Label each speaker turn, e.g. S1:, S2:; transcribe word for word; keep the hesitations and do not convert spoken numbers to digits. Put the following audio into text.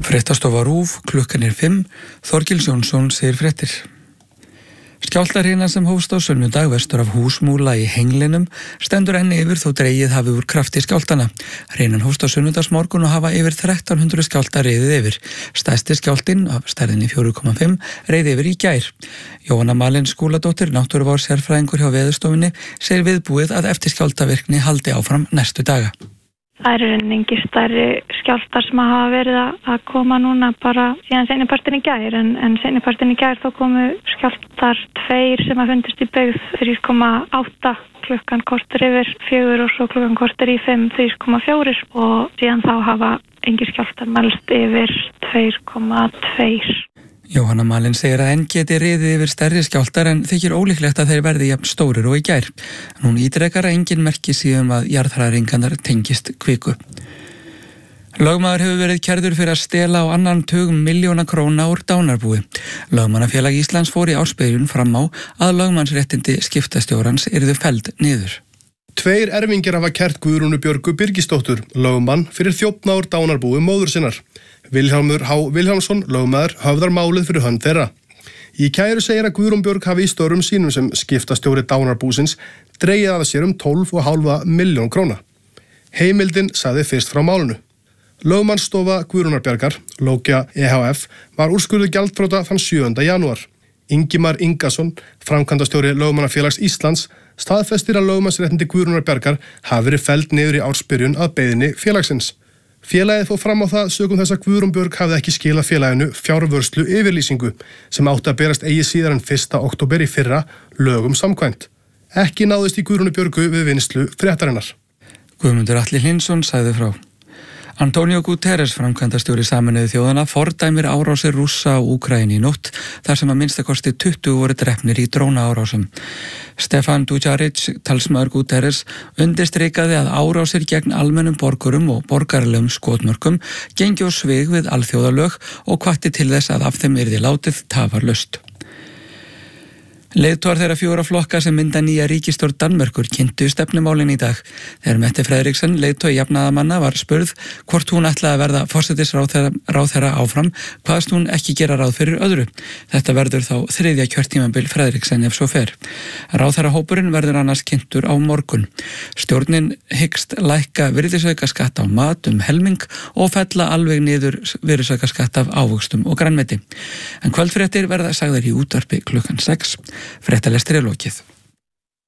S1: Fréttastofa RÚV, klukkan er fimm, Þorgils Jónsson segir fréttir. Skjálftahrina sem hófst á sunnudag vestur af Húsmúla í Henglinum stendur enn yfir þó dregið hafi úr krafti skjálftana. Hrinan hófst á sunnudagsmorgun og hafa yfir þrettán hundruð skjálftar riðið yfir. Stærsti skjálftinn af stærðinni fjögur komma fimm reið yfir í gær. Jóhanna Malin Skúladóttir, náttúruvár sérfræðingur hjá Veðurstofunni, segir viðbúið að eftir skjálftavirkni haldi áfram næstu daga.
S2: Það eru engin stærri skjálftar sem hafa verið að koma núna bara síðan seinnipartinn í gær, en, en seinnipartinn í gær þá komu skjálftar tveir sem að fundist í byggð þrjú komma átta klukkan korter yfir fjögur og svo klukkan korter í fimm þrjú komma fjögur og síðan þá hafa engin skjálftar mælst yfir tvö komma tvö.
S1: Jóhanna Malin segir að enn geti riðið yfir stærri skjálftar en þykir ólíklegt að þeir verði jafn stórir og í gær. Hún ítrekar að engin merki síðan að jarðhræringarnar tengist kviku. Lögmaður hefur verið kærður fyrir að stela á annan tug milljóna króna úr dánarbúi. Lögmannafélag Íslands fór í ársbyrjun fram á að lögmannsréttindi skiptastjórans yrðu felld niður.
S3: Tveir erfingjar hafa kært Guðrúnu Björgu Birgisdóttur, lögmann, fyrir þjófna úr dánarbúi móður sinnar. Vilhjálmur H. Vilhjálmsson, lögmaður, höfðar málið fyrir hönd þeirra. Í kæru segir að Guðrún Björg hafi í störfum sínum sem skiptastjóri dánarbúsins dregið af sér um tólf og hálfa milljón króna. Heimildin sagði fyrst frá málinu. Lögmannsstofa Guðrúnar Bjargar, Lókja E H F, var úrskurðuð gjaldþrota þann sjöunda janúar. Ingimar Ingason, framkvæmdastjóri Lögmannafélags Íslands, staðfestir að lögmannsréttindi Guðrúnar Bjargar hafi verið felld niður í ársbyrjun að beiðni félagsins. Félagið fór fram á það sögum þess að Guðrún Björg hafði ekki skilað félaginu fjárvörslu yfirlýsingu sem átti að berast eigi síðar en fyrsta október í fyrra lögum samkvæmt. Ekki náðist í Guðrúnu Björgu við vinnslu fréttarinnar.
S1: Guðmundur Atli Hlynsson sagði frá. Antonio Guterres, framkvæmdastjóri Sameinuðu þjóðanna, fordæmir árásir Rússa á Úkraínu í nótt, þar sem að minnsta kosti tuttugu voru drepnir í drónaárásum. Stefan Dujarric, talsmaður Guterres, undirstrikaði að árásir gegn almennum borgurum og borgaralegum skotmörkum gengi á svig við alþjóðalög og hvatti til þess að af þeim yrði látið tafarlaust. Leiðtogar þeirra fjóra flokka sem mynda nýja ríkisstjórn Danmerkur kynntu stefnumálin í dag. Þegar Mette Frederiksen, leiðtogi jafnaðamanna, var spurð hvort hún ætlaði að verða forsætisráðherra áfram, hvaðst hún ekki gera ráð fyrir öðru. Þetta verður þá þriðja kjörtímabil Frederiksen ef svo fer. Ráðherrahópurinn verður annars kynntur á morgun. Stjórnin hyggst lækka virðisaukaskatt á mat um helming og fella alveg niður virðisaukaskatt af ávöxtum og grænmeti. En kvöldfréttir verða sagðar í útvarpi klukkan sex. Fréttalestri er lokið.